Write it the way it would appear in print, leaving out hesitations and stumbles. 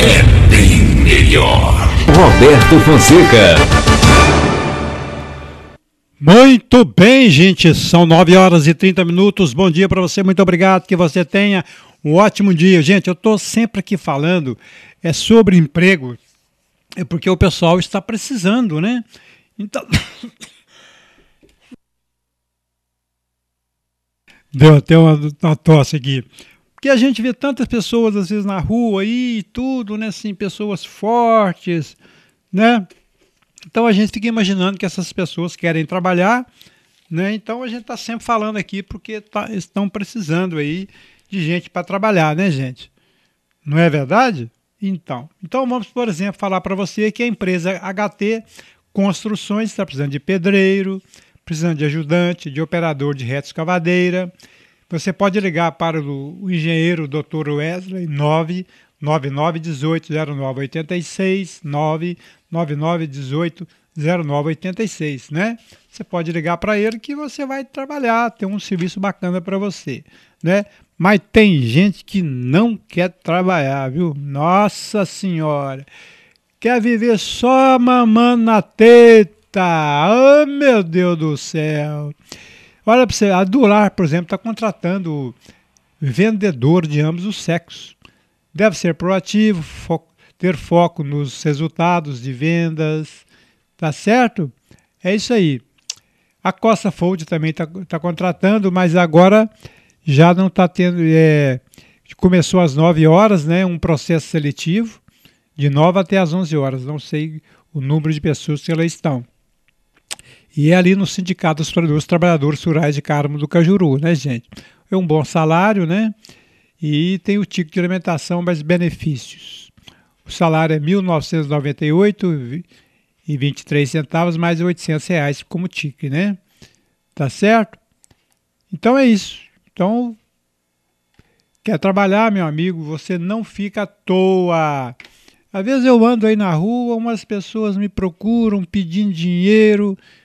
é bem melhor. Roberto Fonseca. Muito bem, gente, são 9h30. Bom dia para você, muito obrigado, que você tenha um ótimo dia. Gente, eu estou sempre aqui falando sobre emprego, porque o pessoal está precisando, né? Então, deu até uma tosse aqui. Porque a gente vê tantas pessoas, às vezes, na rua aí, tudo, né? Assim, pessoas fortes, né? Então a gente fica imaginando que essas pessoas querem trabalhar, né? Então a gente está sempre falando aqui porque estão precisando aí de gente para trabalhar, né, gente? Não é verdade? Então vamos, por exemplo, falar para você que a empresa HT Construções está precisando de pedreiro, precisando de ajudante, de operador de reta escavadeira. Você pode ligar para o engenheiro Dr. Wesley 999180986, 999180986, né? Você pode ligar para ele que você vai trabalhar, ter um serviço bacana para você, né? Mas tem gente que não quer trabalhar, viu? Nossa Senhora! Quer viver só mamando na teta! Oh, meu Deus do céu! Olha para você, a Dular, por exemplo, está contratando vendedor de ambos os sexos. Deve ser proativo, ter foco nos resultados de vendas, tá certo? É isso aí. A Costa Fold também está contratando, mas agora já não está tendo. Começou às 9 horas, né? Um processo seletivo, de 9 até às 11 horas. Não sei o número de pessoas que elas estão. E é ali no Sindicato dos Trabalhadores Rurais de Carmo do Cajuru, né, gente? É um bom salário, né? E tem o ticket de alimentação, mais benefícios. O salário é R$ 1.998,23, mais R$ 800 como ticket, né? Tá certo? Então é isso. Então, quer trabalhar, meu amigo? Você não fica à toa. Às vezes eu ando aí na rua, umas pessoas me procuram pedindo dinheiro,